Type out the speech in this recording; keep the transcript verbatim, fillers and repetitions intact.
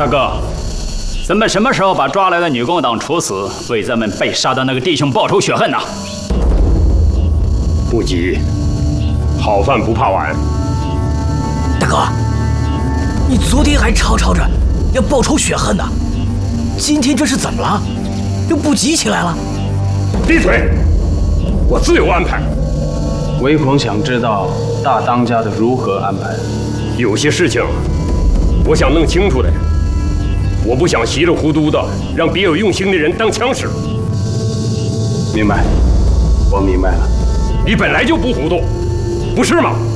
大哥，咱们什么时候把抓来的女共党处死，为咱们被杀的那个弟兄报仇雪恨呢？ 不急，好饭不怕晚。 大哥，你昨天还吵吵着要报仇雪恨呢，今天这是怎么了？又不急起来了？ 闭嘴！我自有安排。 唯恐想知道大当家的如何安排。 有些事情，我想弄清楚的。我不想稀里糊涂的让别有用心的人当枪使。 明白，我明白了。 你本来就不糊涂，不是吗？